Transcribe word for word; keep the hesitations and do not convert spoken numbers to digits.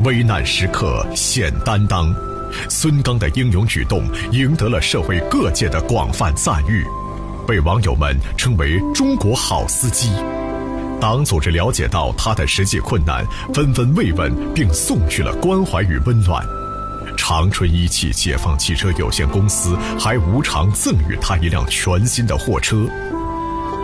危难时刻显担当。孙刚的英勇举动赢得了社会各界的广泛赞誉，被网友们称为中国好司机。党组织了解到他的实际困难，纷纷慰问并送去了关怀与温暖。长春一汽解放汽车有限公司还无偿赠予他一辆全新的货车。